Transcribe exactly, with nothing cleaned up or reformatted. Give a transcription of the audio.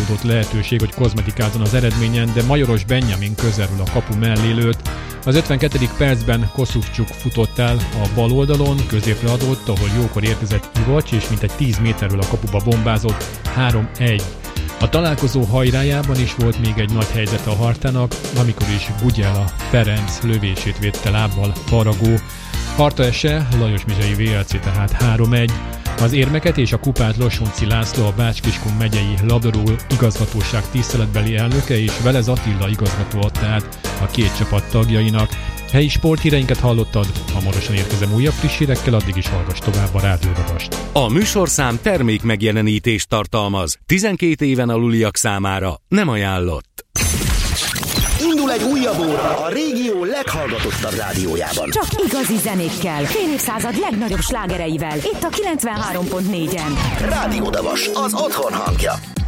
adódott lehetőség, hogy kozmetikázzon az eredményen, de Majoros Benjamin közelül a kapu mellé lőtt. Az ötvenkettedik percben Koszufcsuk futott el a bal oldalon, középre adott, ahol jókor érkezett Ivacs, és mintegy tíz méterről a kapuba bombázott. három egy. A találkozó hajrájában is volt még egy nagy helyzete a Hartának, amikor is Bugyela Ferenc lövését védte lábbal Faragó. Harta ese, Lajos Mizsei vé el cé tehát három egy. Az érmeket és a kupát Lossonci László, a Bács-Kiskun megyei labdarúgó igazgatóság tiszteletbeli elnöke és Velez Attila igazgató adta át a két csapat tagjainak. Helyi sporthíreinket hallottad, hamarosan érkezem újabb friss hírekkel, addig is hallgass tovább a Rádió Dabast. A műsorszám termék megjelenítést tartalmaz, tizenkét éven aluliak számára nem ajánlott. Indul egy újabb óra a régió leghallgatottabb rádiójában. Csak igazi zenékkel, fél évszázad legnagyobb slágereivel, itt a kilencvenhárom pont négyen. Rádió Dabas, az otthon hangja.